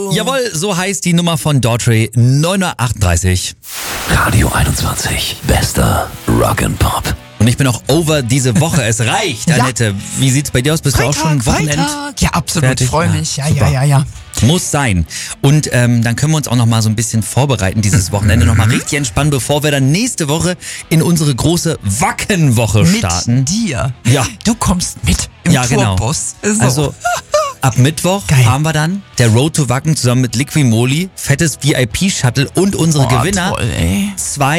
Jawohl, so heißt die Nummer von Daughtry, 9:38 Uhr. Radio 21, bester Rock'n'Pop. Und ich bin auch over diese Woche. Es reicht, Annette. Wie sieht's bei dir aus? Bist du auch schon Wochenend? Freitag. Ja, absolut. Fertig? Freue mich. Ja, super. ja. Muss sein. Und dann können wir uns auch noch mal so ein bisschen vorbereiten, dieses Wochenende noch mal richtig entspannen, bevor wir dann nächste Woche in unsere große Wackenwoche starten. Mit dir. Ja. Du kommst mit im Tourbus. Genau. So. Also ab Mittwoch fahren wir dann der Road to Wacken zusammen mit Liquimoli, fettes VIP-Shuttle und unsere Gewinner. Toll, ey.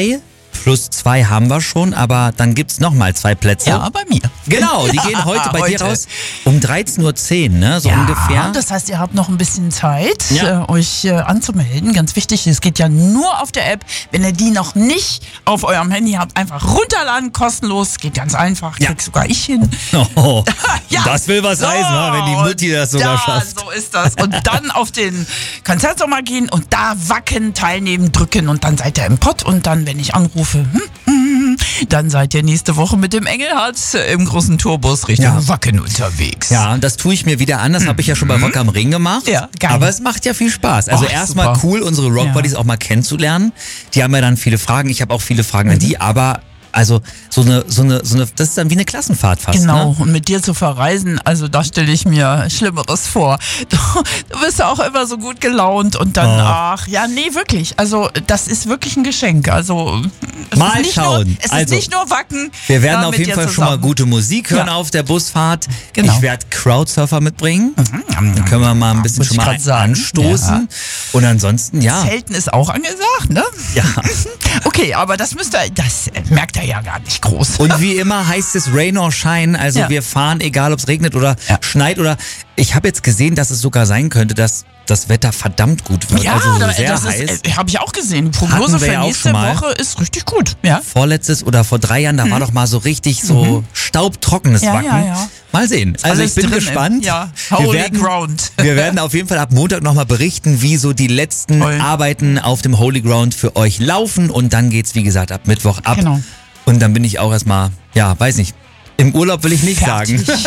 2+2 haben wir schon, aber dann gibt's noch mal 2 Plätze. Ja, bei mir. Genau, die gehen heute bei dir raus um 13:10 Uhr, ne? So ungefähr. Das heißt, ihr habt noch ein bisschen Zeit, Ja. euch anzumelden. Ganz wichtig, es geht ja nur auf der App. Wenn ihr die noch nicht auf eurem Handy habt, einfach runterladen, kostenlos. Geht ganz einfach, krieg sogar ich hin. Oh, Ja. das will was heißen, wa, wenn die Mutti das sogar schafft. So ist das. Und dann auf den Konzertsommer gehen und da Wacken teilnehmen, drücken und dann seid ihr im Pott und dann, wenn ich anrufe, dann seid ihr nächste Woche mit dem Engelhardt im großen Tourbus Richtung Wacken unterwegs. Ja, und das tue ich mir wieder an. Das habe ich ja schon bei Rock am Ring gemacht. Ja, geil. Aber es macht ja viel Spaß. Also Ach, erstmal super. cool, unsere Rock-Buddies auch mal kennenzulernen. Die haben ja dann viele Fragen. Ich habe auch viele Fragen an die, aber also so eine, das ist dann wie eine Klassenfahrt fast. Genau, Ne? und mit dir zu verreisen, also da stelle ich mir Schlimmeres vor. Du bist ja auch immer so gut gelaunt und dann, wirklich. Also das ist wirklich ein Geschenk. Also es Mal ist nicht schauen. Nur, es Also, ist nicht nur Wacken. Wir werden auf mit jeden dir Fall schon mal zusammen. gute Musik hören Ja. auf der Busfahrt. Genau. Ich werde Crowdsurfer mitbringen. Dann können wir mal ein bisschen Muss schon ich mal grad sagen. anstoßen. Ja. Und ansonsten, Zelten ist auch angesagt, ne? Ja. Okay, aber das merkt er ja gar nicht groß. Und wie immer heißt es Rain or Shine, also wir fahren, egal ob es regnet oder schneit oder ich habe jetzt gesehen, dass es sogar sein könnte, dass das Wetter verdammt gut wird, also so sehr heiß. Habe ich auch gesehen. Die Prognose Hatten wir für ja auch nächste schon mal. Woche ist richtig gut. Ja. Vorletztes oder vor 3 Jahren, da war doch mal so richtig so staubtrockenes Ja, Wacken. ja. Mal sehen. Also Alles ich bin drin gespannt. Holy Ground. Wir werden auf jeden Fall ab Montag nochmal berichten, wie so die letzten Toll. Arbeiten auf dem Holy Ground für euch laufen und dann geht's, wie gesagt, ab Mittwoch ab. Genau. Und dann bin ich auch erstmal, weiß nicht, im Urlaub will ich nicht Fertig. sagen.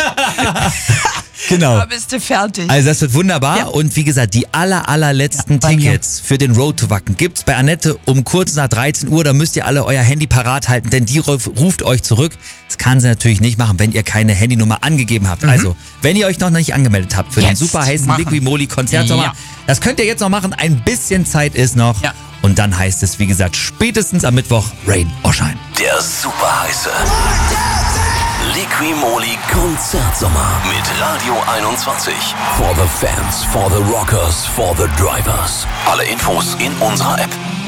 Genau. Da bist du fertig. Also das wird wunderbar Ja. und wie gesagt, die allerletzten bei mir. Tickets für den Road to Wacken gibt's bei Annette um kurz nach 13 Uhr. Da müsst ihr alle euer Handy parat halten, denn die ruft euch zurück. Das kann sie natürlich nicht machen, wenn ihr keine Handynummer angegeben habt. Also, wenn ihr euch noch nicht angemeldet habt für den Jetzt super heißen machen. Liquimoli Konzertsommer, Ja. das könnt ihr jetzt noch machen. Ein bisschen Zeit ist noch. Ja. Und dann heißt es, wie gesagt, spätestens am Mittwoch Rain or Shine. Der super heiße Liquimoli Konzertsommer mit Radio 21. For the fans, for the rockers, for the drivers. Alle Infos in unserer App.